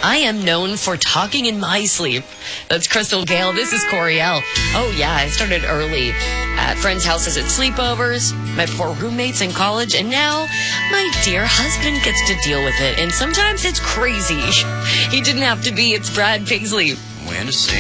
I am known for talking in my sleep. That's Crystal Gale. This is Coriel. Oh, yeah, I started early at friends' houses at sleepovers, met 4 roommates in college, and now my dear husband gets to deal with it. And sometimes it's crazy. He didn't have to be. It's Brad Paisley. When to sing.